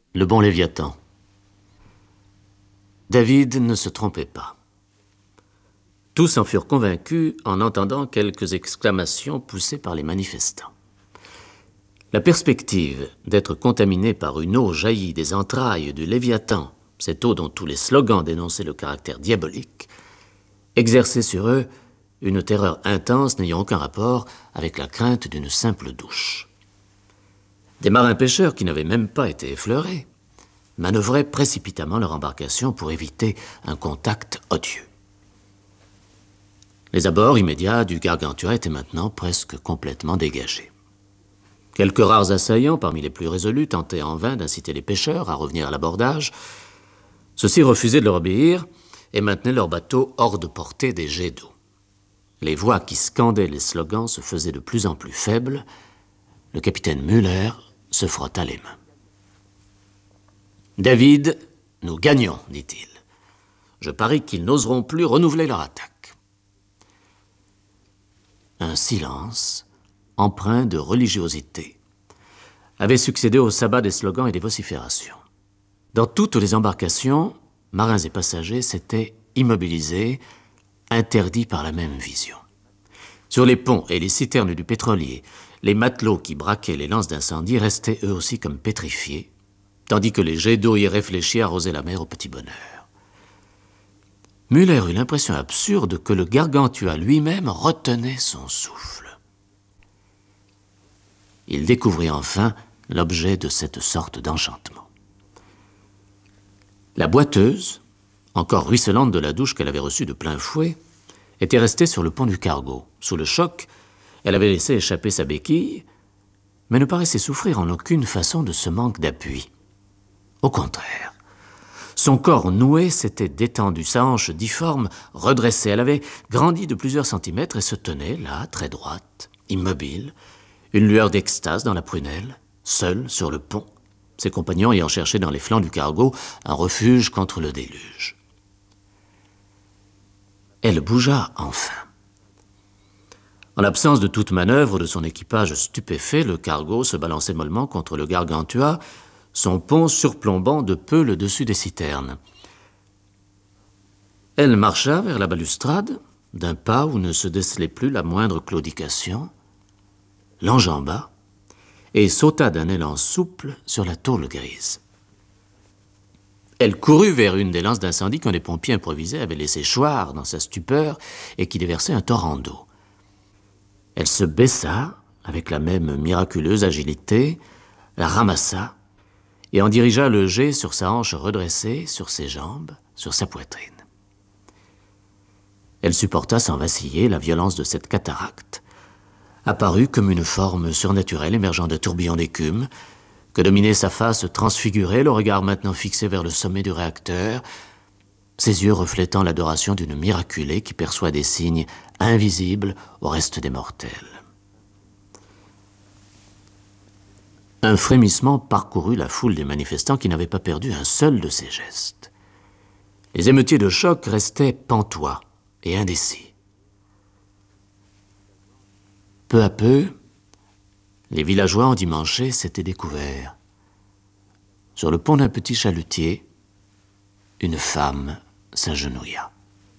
Le bon Léviathan. David ne se trompait pas. Tous en furent convaincus en entendant quelques exclamations poussées par les manifestants. La perspective d'être contaminé par une eau jaillie des entrailles du Léviathan, cette eau dont tous les slogans dénonçaient le caractère diabolique, exerçait sur eux une terreur intense n'ayant aucun rapport avec la crainte d'une simple douche. Des marins pêcheurs qui n'avaient même pas été effleurés manœuvraient précipitamment leur embarcation pour éviter un contact odieux. Les abords immédiats du Gargantua étaient maintenant presque complètement dégagés. Quelques rares assaillants, parmi les plus résolus, tentaient en vain d'inciter les pêcheurs à revenir à l'abordage. Ceux-ci refusaient de leur obéir et maintenaient leur bateau hors de portée des jets d'eau. Les voix qui scandaient les slogans se faisaient de plus en plus faibles. Le capitaine Müller se frotta les mains. « David, nous gagnons, dit-il. Je parie qu'ils n'oseront plus renouveler leur attaque. » Un silence, empreint de religiosité, avait succédé au sabbat des slogans et des vociférations. Dans toutes les embarcations, marins et passagers s'étaient immobilisés, interdits par la même vision. Sur les ponts et les citernes du pétrolier, les matelots qui braquaient les lances d'incendie restaient eux aussi comme pétrifiés, tandis que les jets d'eau irréfléchis arrosaient la mer au petit bonheur. Müller eut l'impression absurde que le Gargantua lui-même retenait son souffle. Il découvrit enfin l'objet de cette sorte d'enchantement. La boiteuse, encore ruisselante de la douche qu'elle avait reçue de plein fouet, était restée sur le pont du cargo. Sous le choc, elle avait laissé échapper sa béquille, mais ne paraissait souffrir en aucune façon de ce manque d'appui. Au contraire, son corps noué s'était détendu, sa hanche difforme redressée. Elle avait grandi de plusieurs centimètres et se tenait là, très droite, immobile, une lueur d'extase dans la prunelle, seule sur le pont, ses compagnons ayant cherché dans les flancs du cargo un refuge contre le déluge. Elle bougea enfin. En l'absence de toute manœuvre de son équipage stupéfait, le cargo se balançait mollement contre le Gargantua, son pont surplombant de peu le dessus des citernes. Elle marcha vers la balustrade, d'un pas où ne se décelait plus la moindre claudication, l'enjamba et sauta d'un élan souple sur la tôle grise. Elle courut vers une des lances d'incendie qu'un des pompiers improvisés avait laissé choir dans sa stupeur et qui déversait un torrent d'eau. Elle se baissa avec la même miraculeuse agilité, la ramassa et en dirigea le jet sur sa hanche redressée, sur ses jambes, sur sa poitrine. Elle supporta sans vaciller la violence de cette cataracte, apparue comme une forme surnaturelle émergeant d'un tourbillon d'écume, que dominait sa face transfigurée, le regard maintenant fixé vers le sommet du réacteur, ses yeux reflétant l'adoration d'une miraculée qui perçoit des signes invisibles au reste des mortels. Un frémissement parcourut la foule des manifestants qui n'avaient pas perdu un seul de ses gestes. Les émeutiers de choc restaient pantois et indécis. Peu à peu, les villageois endimanchés s'étaient découverts. Sur le pont d'un petit chalutier, une femme s'agenouilla.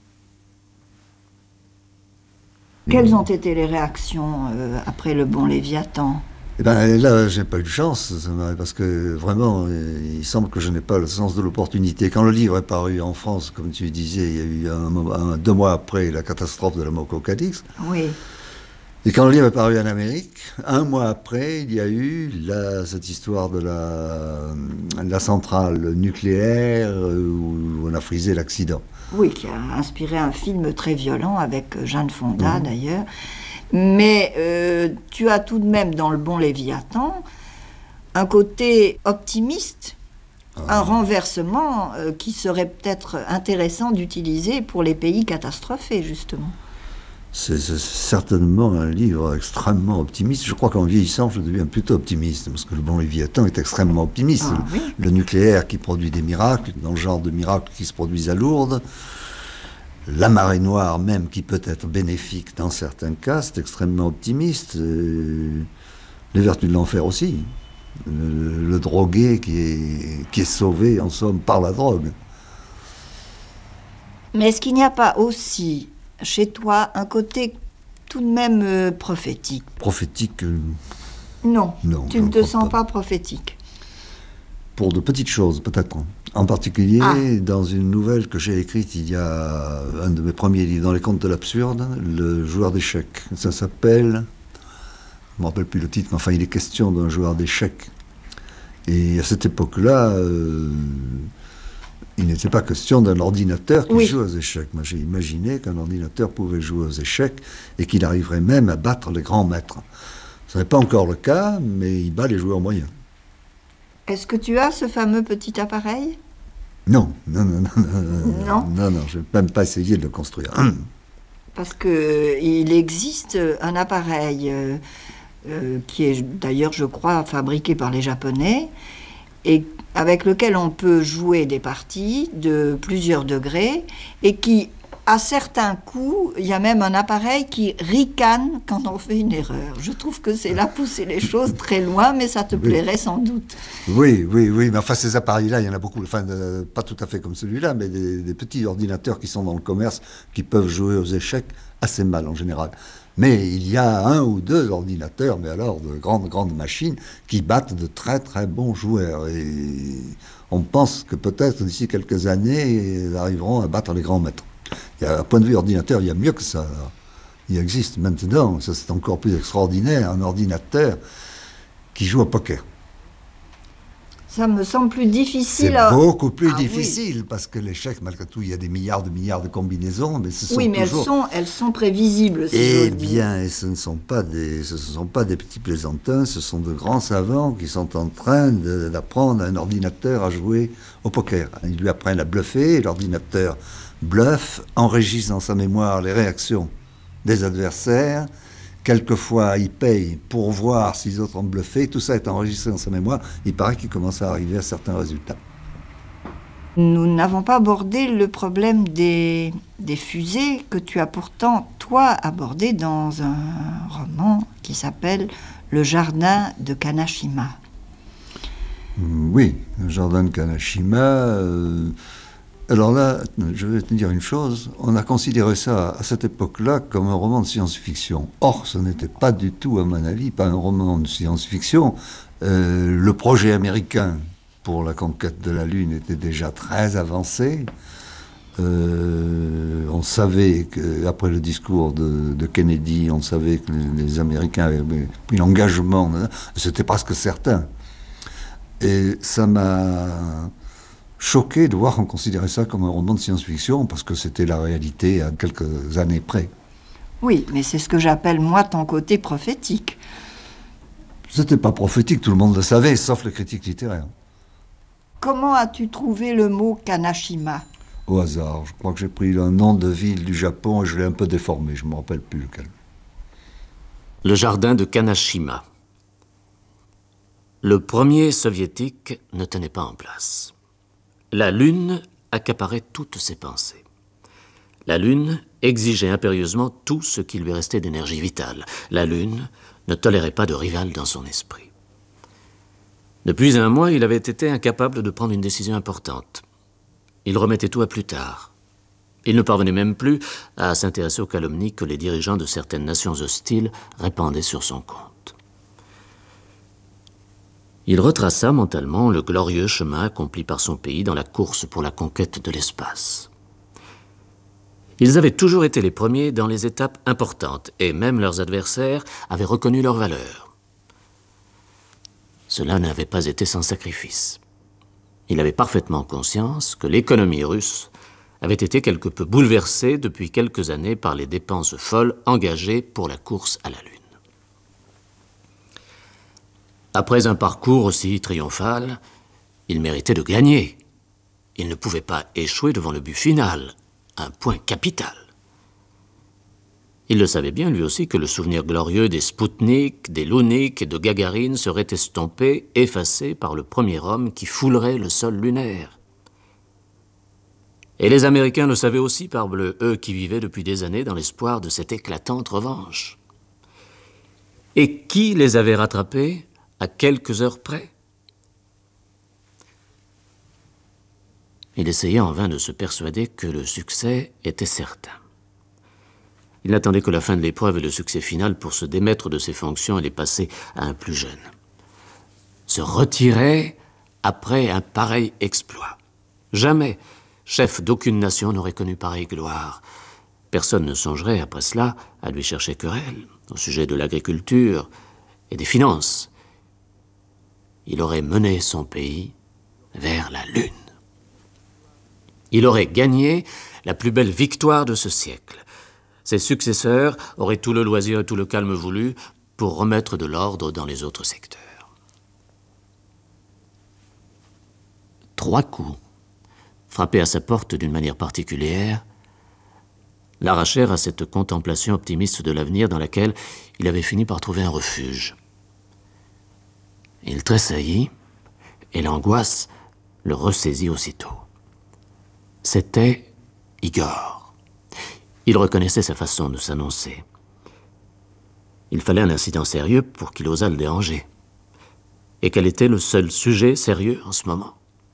Quelles ont été les réactions après le bon Léviathan ? Eh ben là, j'ai pas eu de chance, parce que vraiment, il semble que je n'ai pas le sens de l'opportunité. Quand le livre est paru en France, comme tu disais, il y a eu 2 mois après la catastrophe de la Moco Cadix. Oui. Et quand le livre est paru en Amérique, 1 mois après, il y a eu cette histoire de la centrale nucléaire où on a frisé l'accident. Oui, qui a inspiré un film très violent avec Jane Fonda d'ailleurs. Mais tu as tout de même dans le bon Léviathan un côté optimiste, un renversement qui serait peut-être intéressant d'utiliser pour les pays catastrophés, justement. C'est certainement un livre extrêmement optimiste. Je crois qu'en vieillissant, je deviens plutôt optimiste, parce que le bon Léviathan est extrêmement optimiste. Ah, oui. Le nucléaire qui produit des miracles, dans le genre de miracles qui se produisent à Lourdes. La marée noire même, qui peut être bénéfique dans certains cas, c'est extrêmement optimiste. Les vertus de l'enfer aussi. le drogué qui est sauvé, en somme, par la drogue. Mais est-ce qu'il n'y a pas aussi, chez toi, un côté tout de même prophétique? Prophétique, Non, non, tu je ne ne te crois sens pas. pas prophétique. Pour de petites choses, peut-être. En particulier, dans une nouvelle que j'ai écrite il y a un de mes premiers livres, dans les contes de l'absurde, Le joueur d'échecs. Ça s'appelle, je ne me rappelle plus le titre, mais enfin, il est question d'un joueur d'échecs. Et à cette époque-là, il n'était pas question d'un ordinateur qui joue aux échecs. Moi, j'ai imaginé qu'un ordinateur pouvait jouer aux échecs et qu'il arriverait même à battre les grands maîtres. Ce n'est pas encore le cas, mais il bat les joueurs moyens. Est-ce que tu as ce fameux petit appareil? Non, Non. je n'ai même pas essayé de le construire. Parce qu'il existe un appareil qui est d'ailleurs, je crois, fabriqué par les Japonais et avec lequel on peut jouer des parties de plusieurs degrés et qui, à certains coups, il y a même un appareil qui ricane quand on fait une erreur. Je trouve que c'est là pousser les choses très loin, mais ça te plairait sans doute. Oui, mais enfin ces appareils-là, il y en a beaucoup, enfin pas tout à fait comme celui-là, mais des petits ordinateurs qui sont dans le commerce, qui peuvent jouer aux échecs assez mal en général. Mais il y a un ou deux ordinateurs, mais alors de grandes machines, qui battent de très très bons joueurs. Et on pense que peut-être d'ici quelques années, ils arriveront à battre les grands maîtres. À point de vue ordinateur, il y a mieux que ça. Il existe maintenant, ça c'est encore plus extraordinaire, un ordinateur qui joue au poker. Ça me semble plus difficile. C'est beaucoup plus difficile, parce que l'échec, malgré tout, il y a des milliards de combinaisons, mais ce sont mais toujours... elles sont prévisibles. Eh bien, et ce ne sont pas des petits plaisantins, ce sont de grands savants qui sont en train d'apprendre à un ordinateur à jouer au poker. Ils lui apprennent à bluffer, et l'ordinateur bluffe, enregistre dans sa mémoire les réactions des adversaires. Quelquefois, il paye pour voir si les autres ont bluffé. Tout ça est enregistré dans sa mémoire. Il paraît qu'il commence à arriver à certains résultats. Nous n'avons pas abordé le problème des fusées que tu as pourtant, toi, abordé dans un roman qui s'appelle « Le jardin de Kanashima ». Oui, le jardin de Kanashima... Alors là, je vais te dire une chose, on a considéré ça à cette époque-là comme un roman de science-fiction. Or, ce n'était pas du tout, à mon avis, pas un roman de science-fiction. Le projet américain pour la conquête de la Lune était déjà très avancé. On savait qu'après le discours de Kennedy, on savait que les Américains avaient pris l'engagement, c'était presque certain. Et ça m'a choqué de voir qu'on considérait ça comme un roman de science-fiction, parce que c'était la réalité à quelques années près. Oui, mais c'est ce que j'appelle, moi, ton côté prophétique. C'était pas prophétique, tout le monde le savait, sauf les critiques littéraires. Comment as-tu trouvé le mot Kanashima? Au hasard, je crois que j'ai pris un nom de ville du Japon et je l'ai un peu déformé, je ne me rappelle plus lequel. Le jardin de Kanashima. Le premier soviétique ne tenait pas en place. La Lune accaparait toutes ses pensées. La Lune exigeait impérieusement tout ce qui lui restait d'énergie vitale. La Lune ne tolérait pas de rival dans son esprit. Depuis un mois, il avait été incapable de prendre une décision importante. Il remettait tout à plus tard. Il ne parvenait même plus à s'intéresser aux calomnies que les dirigeants de certaines nations hostiles répandaient sur son compte. Il retraça mentalement le glorieux chemin accompli par son pays dans la course pour la conquête de l'espace. Ils avaient toujours été les premiers dans les étapes importantes, et même leurs adversaires avaient reconnu leur valeur. Cela n'avait pas été sans sacrifice. Il avait parfaitement conscience que l'économie russe avait été quelque peu bouleversée depuis quelques années par les dépenses folles engagées pour la course à la Lune. Après un parcours aussi triomphal, il méritait de gagner. Il ne pouvait pas échouer devant le but final, un point capital. Il le savait bien lui aussi que le souvenir glorieux des Spoutnik, des Lunik et de Gagarine serait estompé, effacé par le premier homme qui foulerait le sol lunaire. Et les Américains le savaient aussi, parbleu, eux qui vivaient depuis des années dans l'espoir de cette éclatante revanche. Et qui les avait rattrapés à quelques heures près. Il essayait en vain de se persuader que le succès était certain. Il n'attendait que la fin de l'épreuve et le succès final pour se démettre de ses fonctions et les passer à un plus jeune. Se retirer après un pareil exploit. Jamais chef d'aucune nation n'aurait connu pareille gloire. Personne ne songerait, après cela, à lui chercher querelle au sujet de l'agriculture et des finances. Il aurait mené son pays vers la Lune. Il aurait gagné la plus belle victoire de ce siècle. Ses successeurs auraient tout le loisir et tout le calme voulu pour remettre de l'ordre dans les autres secteurs. 3 coups, frappés à sa porte d'une manière particulière, l'arrachèrent à cette contemplation optimiste de l'avenir dans laquelle il avait fini par trouver un refuge. Il tressaillit et l'angoisse le ressaisit aussitôt. C'était Igor. Il reconnaissait sa façon de s'annoncer. Il fallait un incident sérieux pour qu'il osât le déranger. Et quel était le seul sujet sérieux en ce moment?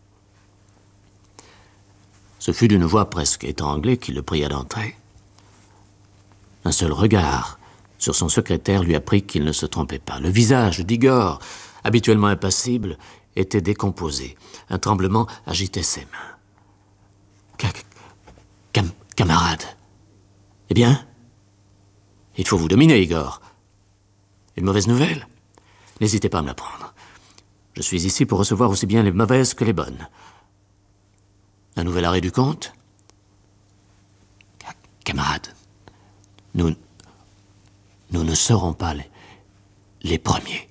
Ce fut d'une voix presque étranglée qui le pria d'entrer. Un seul regard sur son secrétaire lui apprit qu'il ne se trompait pas. Le visage d'Igor, habituellement impassible, était décomposé. Un tremblement agitait ses mains. Camarade. Eh bien? Il faut vous dominer, Igor. Une mauvaise nouvelle? N'hésitez pas à me l'apprendre. Je suis ici pour recevoir aussi bien les mauvaises que les bonnes. Un nouvel arrêt du compte? Camarade, nous ne serons pas les premiers.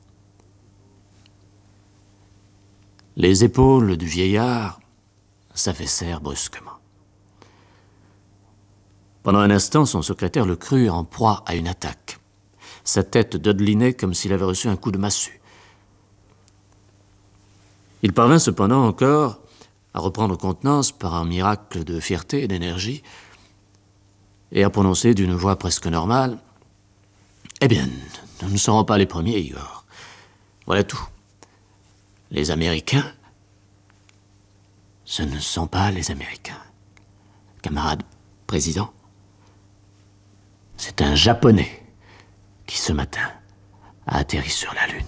Les épaules du vieillard s'affaissèrent brusquement. Pendant un instant, son secrétaire le crut en proie à une attaque. Sa tête dodelinait comme s'il avait reçu un coup de massue. Il parvint cependant encore à reprendre contenance par un miracle de fierté et d'énergie et à prononcer d'une voix presque normale « Eh bien, nous ne serons pas les premiers, Igor. Voilà tout. Les Américains, ce ne sont pas les Américains. Camarade président, c'est un Japonais qui, ce matin, a atterri sur la Lune. »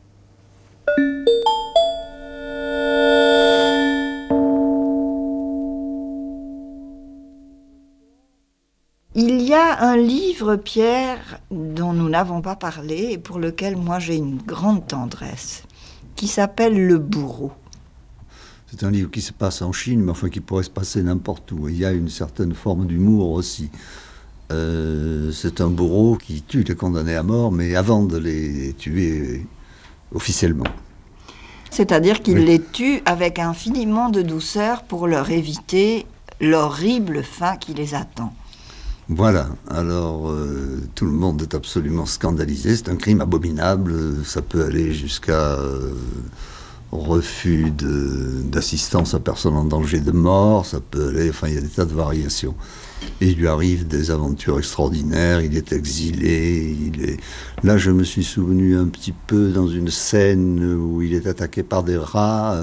Il y a un livre, Pierre, dont nous n'avons pas parlé et pour lequel moi j'ai une grande tendresse, qui s'appelle Le Bourreau. C'est un livre qui se passe en Chine, mais enfin qui pourrait se passer n'importe où. Il y a une certaine forme d'humour aussi. C'est un bourreau qui tue les condamnés à mort, mais avant de les tuer officiellement. C'est-à-dire qu'il les tue avec infiniment de douceur pour leur éviter l'horrible fin qui les attend. Voilà, alors tout le monde est absolument scandalisé, c'est un crime abominable, ça peut aller jusqu'à refus d'assistance à personne en danger de mort, ça peut aller, enfin il y a des tas de variations. Et il lui arrive des aventures extraordinaires, il est exilé, Là je me suis souvenu un petit peu dans une scène où il est attaqué par des rats,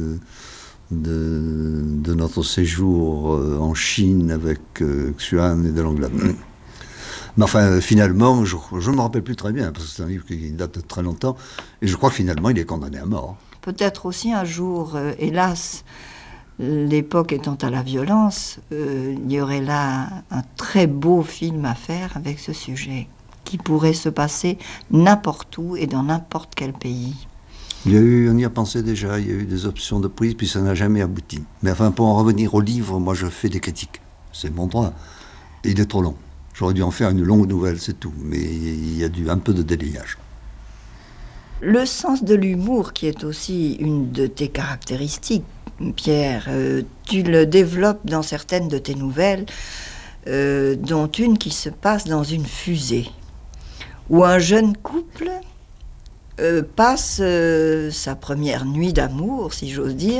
de notre séjour en Chine avec Xuan et de l'Anglade. Mais enfin, finalement, je ne me rappelle plus très bien, parce que c'est un livre qui date de très longtemps, et je crois que finalement, il est condamné à mort. Peut-être aussi un jour, hélas, l'époque étant à la violence, il y aurait là un très beau film à faire avec ce sujet, qui pourrait se passer n'importe où et dans n'importe quel pays. On y a pensé déjà, il y a eu des options de prise, puis ça n'a jamais abouti. Mais enfin, pour en revenir au livre, moi je fais des critiques. C'est mon droit. Il est trop long. J'aurais dû en faire une longue nouvelle, c'est tout. Mais il y a un peu de délayage. Le sens de l'humour, qui est aussi une de tes caractéristiques, Pierre, tu le développes dans certaines de tes nouvelles, dont une qui se passe dans une fusée, où un jeune couple passe sa première nuit d'amour, si j'ose dire,